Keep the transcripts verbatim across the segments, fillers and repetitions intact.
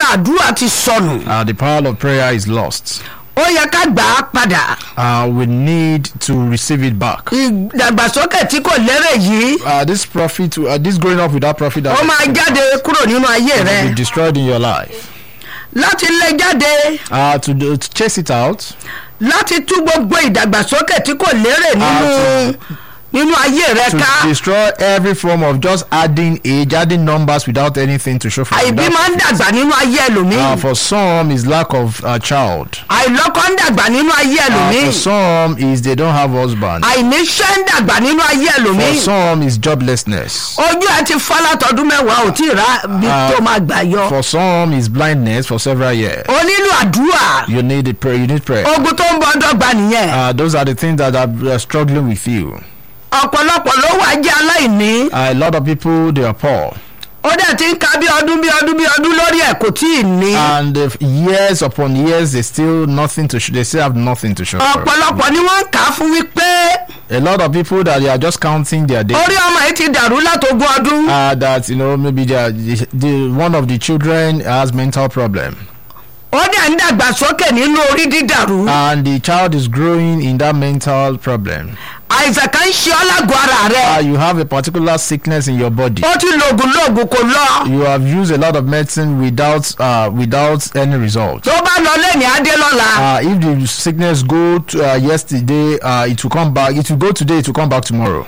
agbára àdúrà ti sọnù. Uh, the power of prayer is lost. Ó yẹ ká gbà á padà. Uh, we need to receive it back. Ìdàgbàsókè tí kò lérè yìí. Uh, this profit, uh, this growing up without profit, ó máa jáde kúrò nínú ayé rẹ. will be destroyed in your life. Láti lé jáde. Uh, to, to chase it out. Láti tú gbogbo ìdàgbàsókè tí kò lérè nínú nínú ayé rẹ ká. To destroy every form of just adding age, adding numbers without anything to show for it. Àìbí máa ń dàgbà nínú ayé ẹlòmíì. Uh, for some is lack of a uh, child. Àìlọ́kọ ń dàgbà nínú ayé ẹlòmíì. Uh, for some is they don't have husband. Àìníṣẹ́ ń dàgbà nínú ayé ẹlòmíì. For some is joblessness. Ojú ẹ ti fọ́ látọdún mẹ́wàá ò tí ì rà bí tó máa gbà yọ. For some is blindness for several years. O nílò àdúrà. You need a prayer. You need prayer. Ogun tó ń bọ́ dọ́gba nìyẹn. Uh, those are the things that are uh, struggling with you. Ọ̀pọ̀lọpọ̀ ló wá jẹ́ aláìní. A lot of people they are poor. Ó dẹ̀ ti ń ka bí ọdún bí ọdún bí ọdún lórí ẹ̀ kò tí ì ní. And if years upon years they still nothing to show. They still have nothing to show. Ọ̀pọ̀lọpọ̀ ni wọ́n kà á fún wípé. A lot of people that they are just counting their days. Orí ọmọ yìí ti dàrú látogún ọdún. Uh, that you know maybe they are, the, the one of the children has mental problem. Ó dẹ̀ ń dàgbàsókè nínú orí dídàrú. And the child is growing in that mental problem. Àìsàn kan ń ṣe ọ́ lágọ̀ọ́ ara rẹ. Uh, you have a particular sickness in your body. Ó ti lògùn lògùn kò lọ. You have used a lot of medicine without uh, without any result. Tó bá lọ lẹ́ni adé lọ́la. Uh, if the sickness go to, uh, yesterday, uh, it will come back. It will go today. It will come back tomorrow.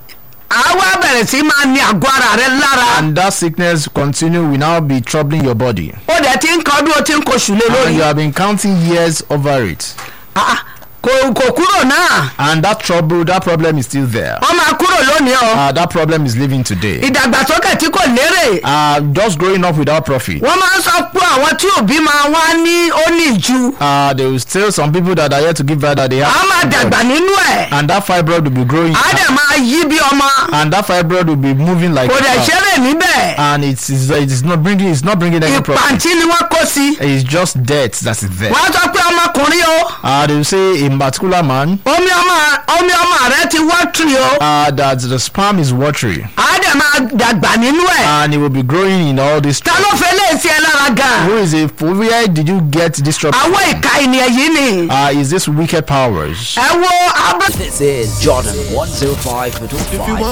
Àwa bẹ̀rẹ̀ sí máa ní àgọ́ ara rẹ lára. And that sickness continue will now be troubling your body. Ó dẹ̀ ti ń kọ́ ọdún ó ti ń kóṣù lé lórí. And you have been counting years over it. Ah, kò kò kúrò náà. And that trouble, that problem is still there. Wọ́n máa kúrò lónìí o. Uh, that problem is living today. Ìdàgbàsókè tí kò lérè. Uh, just growing up without profit. Wọ́n máa ń sọ pé àwọn tí òbí máa wá ní ó ní ìju. Uh, there will still some people that are here to give birth that they have. A máa dàgbà nínú ẹ̀. And that fibroid will be growing. A dẹ̀ máa yí bí ọmọ. And that fibroid will be moving like. Kò dẹ̀ ṣeré níbẹ̀. And it is it is not bringing it's not bringing any profit. Ìpàntí ni wọ́n kó sí. It's just death that is there. Wọ́n sọ pé ọmọkùnrin o. Uh, they will say a particular man. Omi ọmọ omi ọmọ rẹ ti wọ́tìrì o. Uh, that the sperm is watery. A dẹ̀ máa dàgbà nínú ẹ̀. And it will be growing in all this. Ta ló fẹ́ lè ṣe ẹ lára gan? Who is it? Where did you get this trouble? Àwọn ìka ènìyàn yìí ni. Uh, is this wicked powers? Ẹ wo abẹ́. This is Jordan one oh five point five.